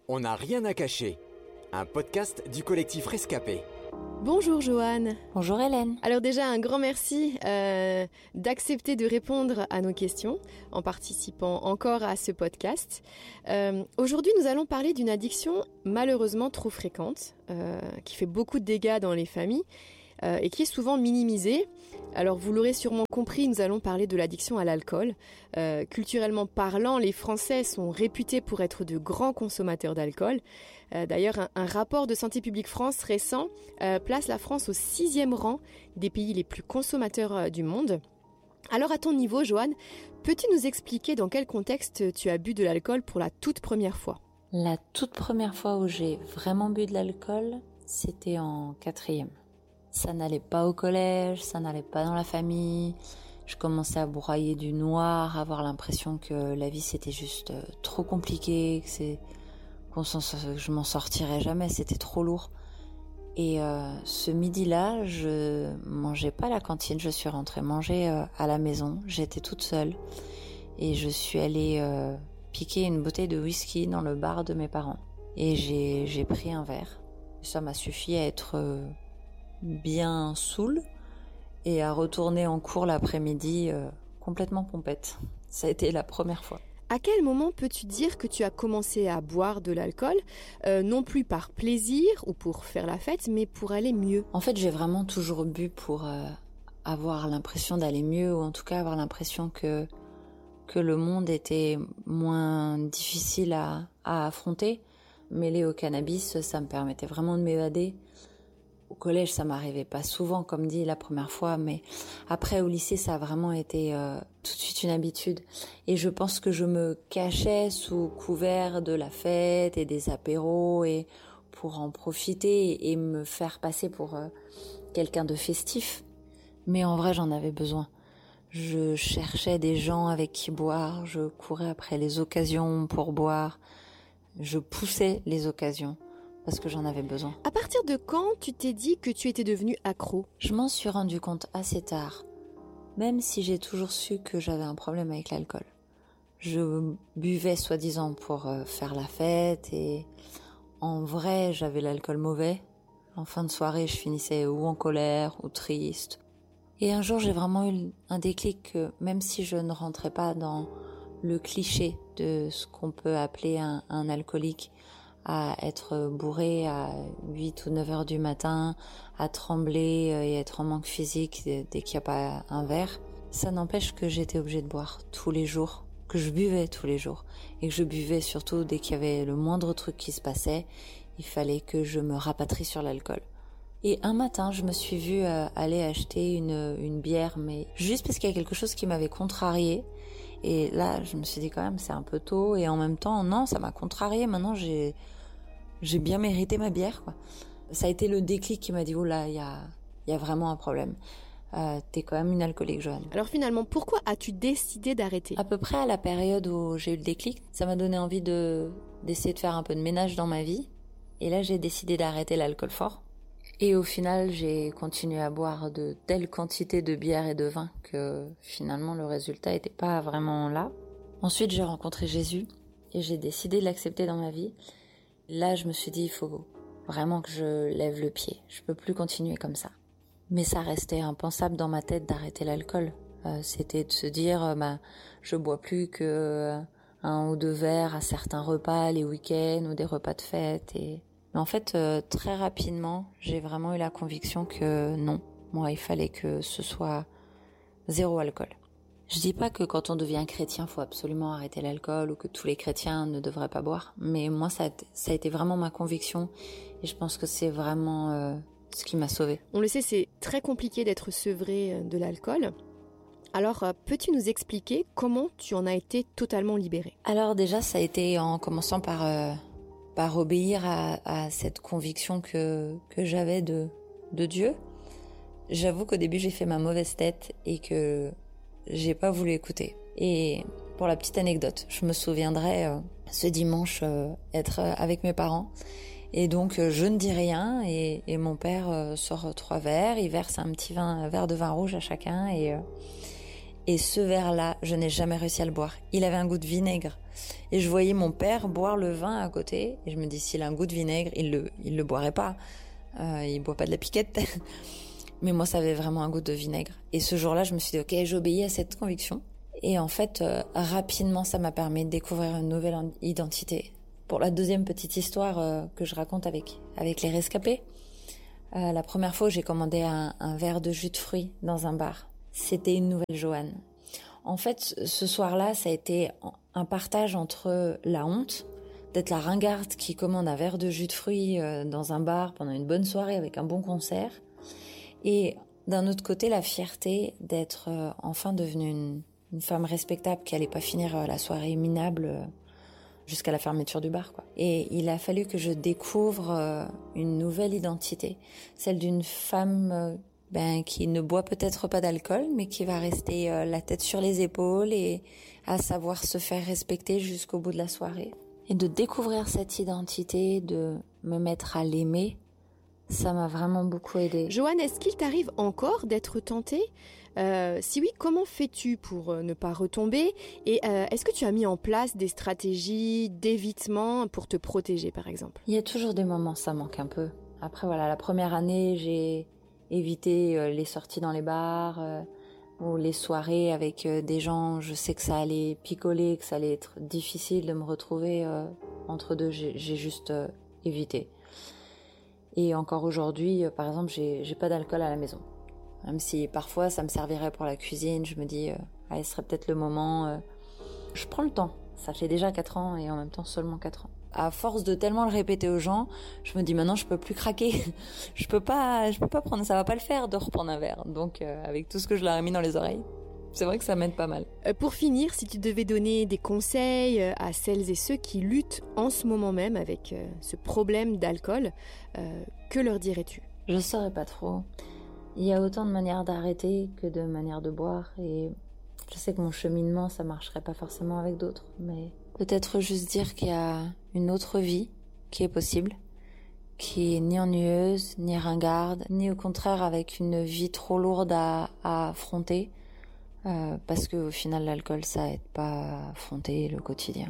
On n'a rien à cacher. Un podcast du collectif Rescapé. Bonjour Joanne. Bonjour Hélène. Alors déjà un grand merci d'accepter de répondre à nos questions en participant encore à ce podcast. Aujourd'hui nous allons parler d'une addiction malheureusement trop fréquente, qui fait beaucoup de dégâts dans les familles et qui est souvent minimisée. Alors vous l'aurez sûrement compris, nous allons parler de l'addiction à l'alcool. Culturellement parlant, les Français sont réputés pour être de grands consommateurs d'alcool. D'ailleurs, un rapport de Santé publique France récent place la France au 6e rang des pays les plus consommateurs du monde. Alors à ton niveau, Joanne, peux-tu nous expliquer dans quel contexte tu as bu de l'alcool pour la toute première fois ? La toute première fois où j'ai vraiment bu de l'alcool, c'était en 4e. Ça n'allait pas au collège, ça n'allait pas dans la famille. Je commençais à broyer du noir, à avoir l'impression que la vie c'était juste trop compliqué, que je m'en sortirais jamais, c'était trop lourd. Et ce midi-là, je mangeais pas à la cantine, je suis rentrée manger à la maison. J'étais toute seule et je suis allée piquer une bouteille de whisky dans le bar de mes parents. Et j'ai pris un verre. Ça m'a suffi à être bien saoule et à retourner en cours l'après-midi complètement pompette. Ça a été la première fois. À quel moment peux-tu dire que tu as commencé à boire de l'alcool, non plus par plaisir ou pour faire la fête, mais pour aller mieux ? En fait, j'ai vraiment toujours bu pour avoir l'impression d'aller mieux, ou en tout cas avoir l'impression que le monde était moins difficile à affronter. Mêlé au cannabis, ça me permettait vraiment de m'évader. Au collège, ça m'arrivait pas souvent, comme dit la première fois, mais après au lycée, ça a vraiment été tout de suite une habitude. Et je pense que je me cachais sous couvert de la fête et des apéros et pour en profiter et me faire passer pour quelqu'un de festif. Mais en vrai, j'en avais besoin. Je cherchais des gens avec qui boire, je courais après les occasions pour boire, je poussais les occasions. Parce que j'en avais besoin. À partir de quand tu t'es dit que tu étais devenue accro ? Je m'en suis rendu compte assez tard, même si j'ai toujours su que j'avais un problème avec l'alcool. Je buvais soi-disant pour faire la fête et en vrai j'avais l'alcool mauvais. En fin de soirée je finissais ou en colère ou triste. Et un jour j'ai vraiment eu un déclic que même si je ne rentrais pas dans le cliché de ce qu'on peut appeler un alcoolique, à être bourré à 8 ou 9 heures du matin, à trembler et être en manque physique dès qu'il n'y a pas un verre. Ça n'empêche que j'étais obligée de boire tous les jours, que je buvais tous les jours, et que je buvais surtout dès qu'il y avait le moindre truc qui se passait, il fallait que je me rapatrie sur l'alcool. Et un matin, je me suis vue aller acheter une bière, mais juste parce qu'il y a quelque chose qui m'avait contrariée. Et là, je me suis dit quand même, c'est un peu tôt, et en même temps, non, ça m'a contrariée. Maintenant, j'ai bien mérité ma bière, quoi. Ça a été le déclic qui m'a dit, oh là, il y a vraiment un problème. T'es quand même une alcoolique, Joanne. Alors finalement, pourquoi as-tu décidé d'arrêter ? À peu près à la période où j'ai eu le déclic, ça m'a donné envie d'essayer de faire un peu de ménage dans ma vie. Et là, j'ai décidé d'arrêter l'alcool fort. Et au final, j'ai continué à boire de telles quantités de bière et de vin que finalement, le résultat était pas vraiment là. Ensuite, j'ai rencontré Jésus et j'ai décidé de l'accepter dans ma vie. Là, je me suis dit, il faut vraiment que je lève le pied. Je peux plus continuer comme ça. Mais ça restait impensable dans ma tête d'arrêter l'alcool. C'était de se dire, je bois plus que 1 ou 2 verres à certains repas, les week-ends ou des repas de fête. Mais en fait, très rapidement, j'ai vraiment eu la conviction que non. Moi, il fallait que ce soit 0 alcool. Je dis pas que quand on devient chrétien, faut absolument arrêter l'alcool ou que tous les chrétiens ne devraient pas boire. Mais moi, ça a été vraiment ma conviction et je pense que c'est vraiment ce qui m'a sauvée. On le sait, c'est très compliqué d'être sevré de l'alcool. Alors, peux-tu nous expliquer comment tu en as été totalement libérée ? Alors déjà, ça a été en commençant par obéir à cette conviction que j'avais de Dieu. J'avoue qu'au début, j'ai fait ma mauvaise tête et que j'ai pas voulu écouter. Et pour la petite anecdote, je me souviendrai ce dimanche être avec mes parents. Et donc je ne dis rien et mon père sort 3 verres, il verse un petit verre de vin rouge à chacun Et ce verre-là, je n'ai jamais réussi à le boire. Il avait un goût de vinaigre. Et je voyais mon père boire le vin à côté. Et je me dis, s'il a un goût de vinaigre, il le boirait pas. Il boit pas de la piquette. Mais moi, ça avait vraiment un goût de vinaigre. Et ce jour-là, je me suis dit, ok, j'obéis à cette conviction. Et en fait, rapidement, ça m'a permis de découvrir une nouvelle identité. Pour la deuxième petite histoire que je raconte avec les rescapés, la première fois où j'ai commandé un verre de jus de fruits dans un bar, c'était une nouvelle Joanne. En fait, ce soir-là, ça a été un partage entre la honte d'être la ringarde qui commande un verre de jus de fruits dans un bar pendant une bonne soirée avec un bon concert, et d'un autre côté, la fierté d'être enfin devenue une femme respectable qui allait pas finir la soirée minable jusqu'à la fermeture du bar, quoi. Et il a fallu que je découvre une nouvelle identité, celle d'une femme qui ne boit peut-être pas d'alcool, mais qui va rester la tête sur les épaules et à savoir se faire respecter jusqu'au bout de la soirée. Et de découvrir cette identité, de me mettre à l'aimer, ça m'a vraiment beaucoup aidée. Joanne, est-ce qu'il t'arrive encore d'être tentée ? Si oui, comment fais-tu pour ne pas retomber ? Et est-ce que tu as mis en place des stratégies d'évitement pour te protéger, par exemple ? Il y a toujours des moments, ça manque un peu. Après, voilà, la première année, j'ai évité les sorties dans les bars ou les soirées avec des gens. Je sais que ça allait picoler, que ça allait être difficile de me retrouver entre deux. J'ai juste évité. Et encore aujourd'hui, par exemple, j'ai pas d'alcool à la maison. Même si parfois ça me servirait pour la cuisine, je me dis, ce serait peut-être le moment. Je prends le temps. Ça fait déjà 4 ans et en même temps seulement 4 ans. À force de tellement le répéter aux gens, je me dis maintenant je peux plus craquer. je peux pas prendre, ça va pas le faire de reprendre un verre. Donc avec tout ce que je leur ai mis dans les oreilles, c'est vrai que ça m'aide pas mal. Pour finir, si tu devais donner des conseils à celles et ceux qui luttent en ce moment même avec ce problème d'alcool, que leur dirais-tu ? Je saurais pas trop. Il y a autant de manières d'arrêter que de manières de boire, et je sais que mon cheminement, ça marcherait pas forcément avec d'autres, mais peut-être juste dire qu'il y a une autre vie qui est possible, qui est ni ennuyeuse, ni ringarde, ni au contraire avec une vie trop lourde à affronter, parce que au final l'alcool ça aide pas à affronter le quotidien.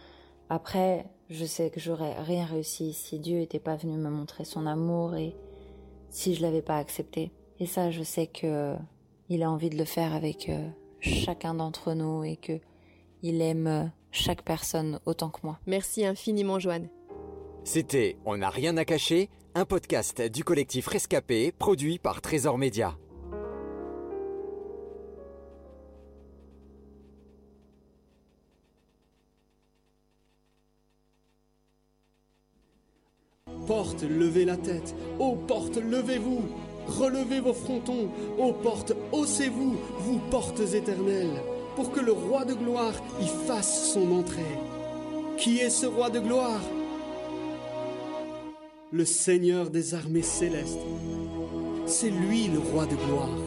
Après, je sais que j'aurais rien réussi si Dieu était pas venu me montrer son amour et si je l'avais pas accepté. Et ça, je sais que il a envie de le faire avec chacun d'entre nous et que il aime chaque personne autant que moi. Merci infiniment, Joanne. C'était On n'a rien à cacher, un podcast du collectif Rescapé, produit par Trésor Média. Portes, levez la tête. Ô portes, levez-vous. Relevez vos frontons. Ô portes, haussez-vous, vous portes éternelles, pour que le roi de gloire y fasse son entrée. Qui est ce roi de gloire ? Le Seigneur des armées célestes. C'est lui le roi de gloire.